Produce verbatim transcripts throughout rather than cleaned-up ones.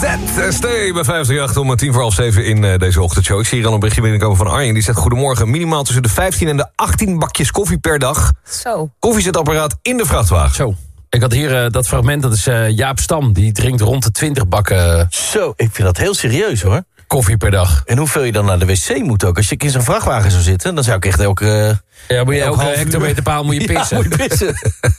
Z, stay bij vijfendertig om tien voor half zeven in uh, deze ochtendshow. Ik zie hier al een berichtje binnenkomen van Arjen. Die zegt: goedemorgen, minimaal tussen de vijftien en de achttien bakjes koffie per dag. Zo. Koffiezetapparaat in de vrachtwagen. Zo. Ik had hier uh, dat fragment, dat is uh, Jaap Stam. Die drinkt rond de twintig bakken Zo, ik vind dat heel serieus hoor. koffie per dag. En hoeveel je dan naar de wc moet ook. Als je in zo'n vrachtwagen zou zitten, dan zou ik echt elke... Uh, Ja, moet je elke half uur- hectometerpaal moet je pissen. Ja, moet je pissen.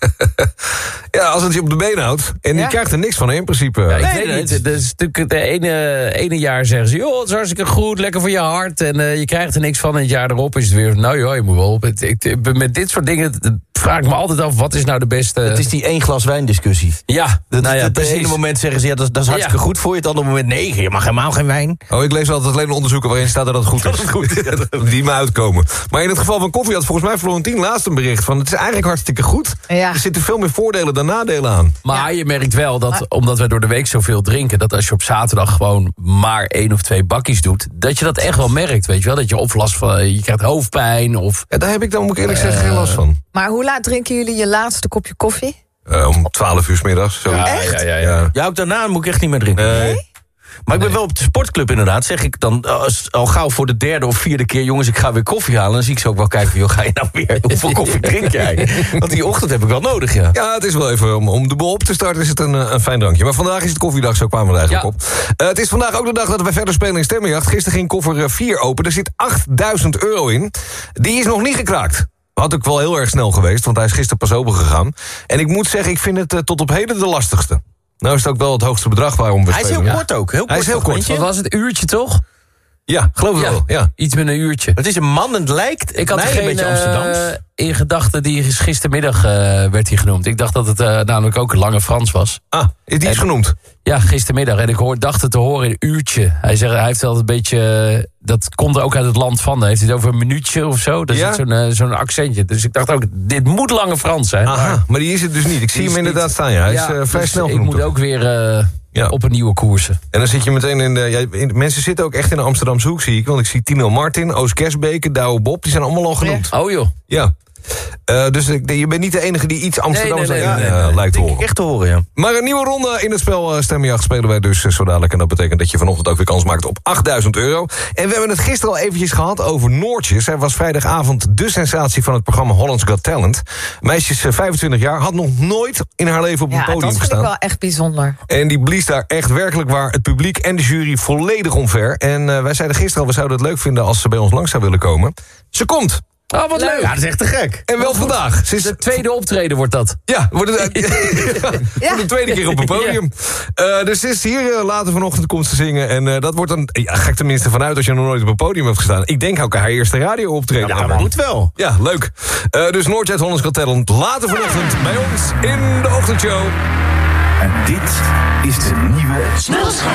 Ja, als het je op de been houdt. En die Ja. krijgt er niks van in principe. Ja, ik Nee, weet nee, niet. het- Dat is natuurlijk het ene, ene jaar zeggen ze: joh, het is hartstikke goed, lekker voor je hart. En uh, je krijgt er niks van. En het jaar erop is het weer: nou joh, je moet wel. op. Ik, ik, met dit soort dingen vraag ik me altijd af: wat is nou de beste. Het is die één glas wijn discussie. Ja, Dat, nou ja, dat, het precies. ene moment zeggen ze, ja, dat, dat is hartstikke Ja. goed voor je. Het andere moment, nee, je mag helemaal geen wijn. Oh, ik lees altijd alleen onderzoeken waarin staat dat het goed is. Die me uitkomen. Maar in het geval van koffie had volgens mij Florentien laatst een bericht van: het is eigenlijk hartstikke goed. Ja. Er zitten veel meer voordelen dan nadelen aan. Maar je merkt wel dat, omdat wij door de week zoveel drinken, dat als je op zaterdag gewoon maar één of twee bakjes doet, dat je dat echt wel merkt, weet je wel? Dat je of last van, je krijgt hoofdpijn of... Ja, daar heb ik dan, moet ik eerlijk zeggen, geen last van. Maar hoe laat drinken jullie je laatste kopje koffie? Uh, om twaalf uur 's middags. Zo. Ja, Echt? ja, ja, ja. Ja. Ja, ook daarna moet ik echt niet meer drinken. Nee. Maar ik ben wel op de sportclub inderdaad. Zeg ik dan als, al gauw voor de derde of vierde keer: jongens, ik ga weer koffie halen. Dan zie ik ze ook wel kijken van: joh, ga je nou weer? Hoeveel koffie drink jij? Want die ochtend heb ik wel nodig, ja. Ja, het is wel even, om, om de boel op te starten is het een, een fijn drankje. Maar vandaag is het koffiedag, zo kwamen we er eigenlijk Ja. op. Uh, het is vandaag ook de dag dat wij verder spelen in Stemmenjacht. Gisteren ging koffer vier open, er zit achtduizend euro in. Die is nog niet gekraakt. Had ook wel heel erg snel geweest, want hij is gisteren pas open gegaan. En ik moet zeggen, ik vind het uh, tot op heden de lastigste. Nou is het ook wel het hoogste bedrag waarom we Hij is spelen. heel Ja. kort ook. Heel kort Hij is heel kort. Wat was het, uurtje toch? Ja, geloof ik wel. Ja. Iets met een uurtje. Het is een man en het lijkt Ik had mij geen een beetje Amsterdams. uh, in gedachten, die is gistermiddag uh, werd hij genoemd. Ik dacht dat het uh, namelijk ook een lange Frans was. Ah, is die is En- genoemd? Ja, gistermiddag. En ik hoor, dacht het te horen in een uurtje. Hij, zegt, hij heeft altijd een beetje... uh, dat komt er ook uit het land van. Hij heeft het over een minuutje of zo. Dat is Ja? zo'n uh, zo'n accentje. Dus ik dacht ook, dit moet lange Frans zijn. Aha, Maar maar die is het dus niet. Ik zie is hem inderdaad niet. staan, ja. Hij ja, is uh, vrij dus snel ik genoemd. moet ook weer uh, Ja. op een nieuwe koersen. En dan zit je meteen in de... Ja, in- mensen zitten ook echt in de Amsterdamse hoek, zie ik. Want ik zie Tino Martin, Oost Kersbeke, Douwe Bob. Die zijn allemaal al genoemd. Oh joh. Ja. Uh, dus ik, je bent niet de enige die iets Amsterdams Nee, nee, nee, aan, nee, uh, nee, nee. lijkt te Denk horen. ik echt te horen, ja. Maar een nieuwe ronde in het spel uh, Stemmenjacht spelen wij dus uh, zo dadelijk. En dat betekent dat je vanochtend ook weer kans maakt op achtduizend euro. En we hebben het gisteren al eventjes gehad over Noortjes. Hij was vrijdagavond de sensatie van het programma Holland's Got Talent. Meisje is uh, vijfentwintig jaar, had nog nooit in haar leven op een Ja, podium dat vind gestaan. ik wel echt bijzonder. En die blies daar echt werkelijk waar het publiek en de jury volledig omver. En uh, wij zeiden gisteren al, we zouden het leuk vinden als ze bij ons langs zou willen komen. Ze komt. Oh, wat leuk. Ja, dat is echt te gek. En wel vandaag. Ze is De tweede optreden wordt dat. Ja, wordt het, ja, voor de tweede keer op een podium. Uh, dus ze is hier uh, later vanochtend komt ze zingen. En uh, dat wordt dan, ja, ga ik tenminste vanuit als je nog nooit op een podium hebt gestaan. Ik denk ook haar eerste radio optreden. Ja, dat moet wel. Ja, leuk. Uh, dus Noordzijde Hollands Got Talent later vanochtend bij ons in de ochtendshow. En dit is de nieuwe...